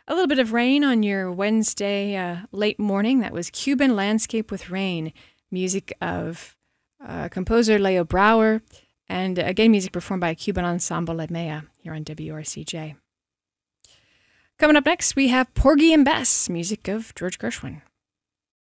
A little bit of rain on your Wednesday late morning. That was Cuban Landscape with Rain, music of composer Leo Brouwer, and again, music performed by Cuban ensemble Lemea here on WRCJ. Coming up next, we have Porgy and Bess, music of George Gershwin.